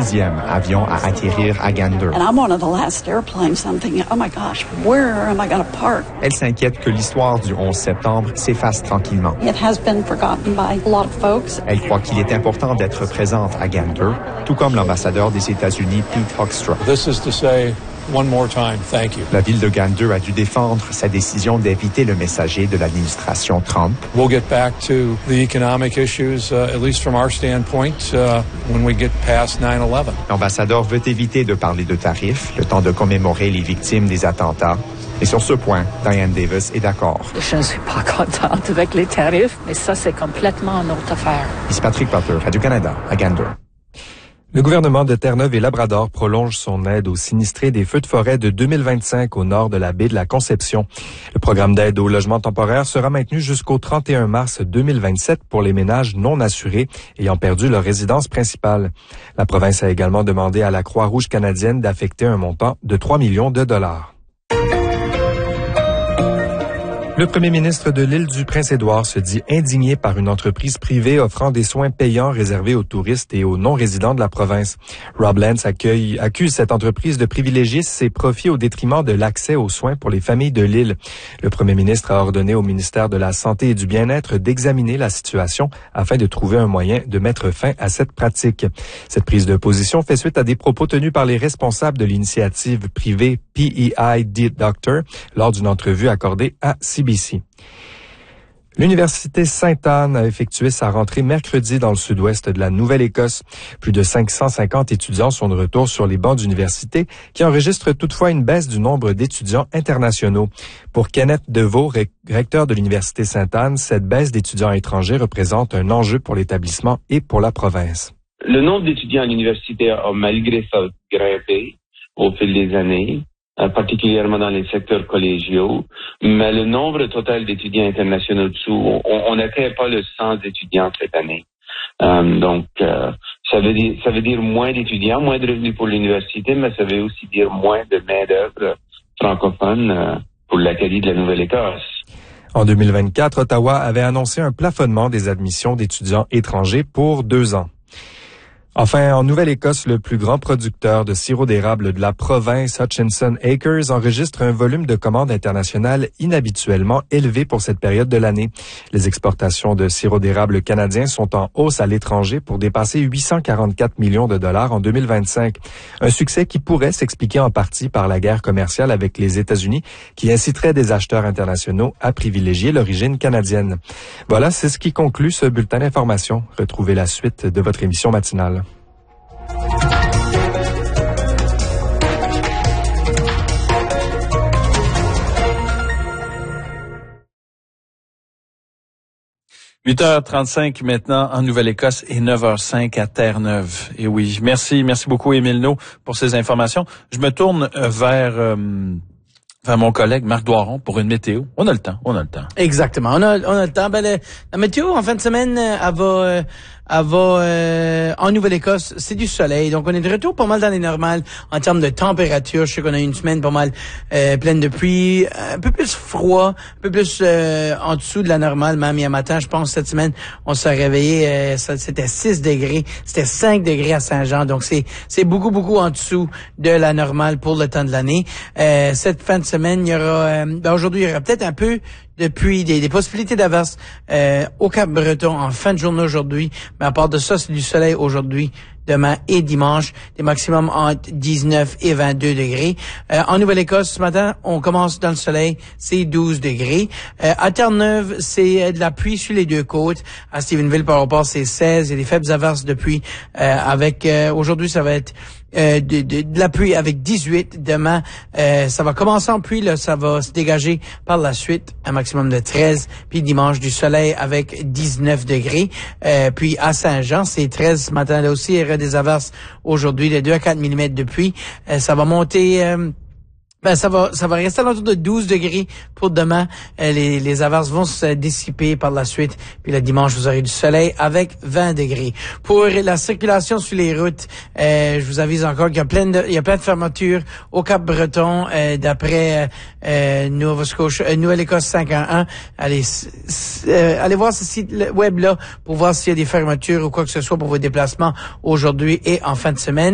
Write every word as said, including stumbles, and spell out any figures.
dixième avion à atterrir à Gander. And I'm one of the last airplanes. I'm thinking, oh my gosh, where am I going to park? Elle s'inquiète que l'histoire du onze septembre s'efface tranquillement. It has been forgotten by a lot of folks. Elle croit qu'il est important d'être présente à Gander, tout comme l'ambassadeur des États-Unis, Pete Hoekstra. This is to say, one more time, thank you. La ville de Gander a dû défendre sa décision d'éviter le messager de l'administration Trump. We'll get back to the economic issues, uh, at least from our standpoint, uh, when we get past nine eleven. L'ambassadeur veut éviter de parler de tarifs, le temps de commémorer les victimes des attentats. Et sur ce point, Diane Davis est d'accord. Je ne suis pas contente avec les tarifs, mais ça, c'est complètement une autre affaire. Ici Patrick Butler, Radio-Canada, à Gander. Le gouvernement de Terre-Neuve et Labrador prolonge son aide aux sinistrés des feux de forêt de deux mille vingt-cinq au nord de la baie de la Conception. Le programme d'aide au logement temporaire sera maintenu jusqu'au trente et un mars deux mille vingt-sept pour les ménages non assurés ayant perdu leur résidence principale. La province a également demandé à la Croix-Rouge canadienne d'affecter un montant de trois millions de dollars. Le premier ministre de l'île du Prince-Édouard se dit indigné par une entreprise privée offrant des soins payants réservés aux touristes et aux non-résidents de la province. Rob Lance accueille, accuse cette entreprise de privilégier ses profits au détriment de l'accès aux soins pour les familles de l'île. Le premier ministre a ordonné au ministère de la Santé et du Bien-être d'examiner la situation afin de trouver un moyen de mettre fin à cette pratique. Cette prise de position fait suite à des propos tenus par les responsables de l'initiative privée P E I Doctor lors d'une entrevue accordée à C B C. L'Université Sainte-Anne a effectué sa rentrée mercredi dans le sud-ouest de la Nouvelle-Écosse. Plus de cinq cent cinquante étudiants sont de retour sur les bancs d'université, qui enregistrent toutefois une baisse du nombre d'étudiants internationaux. Pour Kenneth Deveau, recteur de l'Université Sainte-Anne, cette baisse d'étudiants étrangers représente un enjeu pour l'établissement et pour la province. Le nombre d'étudiants à l'université a malgré ça grimpé au fil des années, particulièrement dans les secteurs collégiaux, mais le nombre total d'étudiants internationaux dessous, on n'atteint pas le cent étudiants cette année. Euh, donc, euh, ça veut dire ça veut dire moins d'étudiants, moins de revenus pour l'université, mais ça veut aussi dire moins de main-d'œuvre francophone euh, pour l'Acadie de la Nouvelle-Écosse. En deux mille vingt-quatre, Ottawa avait annoncé un plafonnement des admissions d'étudiants étrangers pour deux ans. Enfin, en Nouvelle-Écosse, le plus grand producteur de sirop d'érable de la province, Hutchinson Acres, enregistre un volume de commandes internationales inhabituellement élevé pour cette période de l'année. Les exportations de sirop d'érable canadien sont en hausse à l'étranger pour dépasser huit cent quarante-quatre millions de dollars en deux mille vingt-cinq. Un succès qui pourrait s'expliquer en partie par la guerre commerciale avec les États-Unis, qui inciterait des acheteurs internationaux à privilégier l'origine canadienne. Voilà, c'est ce qui conclut ce bulletin d'information. Retrouvez la suite de votre émission matinale. huit heures trente-cinq maintenant en Nouvelle-Écosse et neuf heures cinq à Terre-Neuve. Et oui, merci, merci beaucoup Émile No pour ces informations. Je me tourne vers euh, vers mon collègue Marc Doiron pour une météo. On a le temps, on a le temps. Exactement, on a on a le temps. Ben le, la météo en fin de semaine, elle va euh, elle va euh, en Nouvelle-Écosse, c'est du soleil. Donc on est de retour pas mal dans les normales en termes de température. Je sais qu'on a eu une semaine pas mal euh, pleine de pluie, un peu plus froid, un peu plus euh, en dessous de la normale. Même hier matin, je pense cette semaine, on s'est réveillé, euh, ça, c'était six degrés, c'était cinq degrés à Saint-Jean. Donc c'est c'est beaucoup beaucoup en dessous de la normale pour le temps de l'année. Euh, cette fin de semaine, il y aura euh, ben aujourd'hui il y aura peut-être un peu de pluie, des, des possibilités d'averses euh, au Cap-Breton en fin de journée aujourd'hui. Mais à part de ça, c'est du soleil aujourd'hui, demain et dimanche, des maximums entre dix-neuf et vingt-deux degrés. Euh, en Nouvelle-Écosse, ce matin, on commence dans le soleil, c'est douze degrés. Euh, à Terre-Neuve, c'est de la pluie sur les deux côtes. À Stephenville, par rapport, c'est seize. Il y a des faibles averses de pluie. Euh, avec euh, aujourd'hui, ça va être Euh, de, de, de la pluie avec dix-huit. Demain, euh, ça va commencer en pluie, là, ça va se dégager par la suite, un maximum de treize. Puis dimanche, du soleil avec dix-neuf degrés. Euh, puis à Saint-Jean, c'est treize ce matin là aussi. Il y aura des averses aujourd'hui de deux à quatre millimètres de pluie. Euh, ça va monter... Euh, Ben, ça va, ça va rester à l'entour de douze degrés pour demain. Euh, les, les averses vont se dissiper par la suite. Puis le dimanche, vous aurez du soleil avec vingt degrés. Pour la circulation sur les routes, euh, je vous avise encore qu'il y a plein de, il y a plein de fermetures au Cap-Breton, euh, d'après, euh, Nova Scotia, euh, Nouvelle-Écosse cinq un un. Allez, euh, allez voir ce site web-là pour voir s'il y a des fermetures ou quoi que ce soit pour vos déplacements aujourd'hui et en fin de semaine.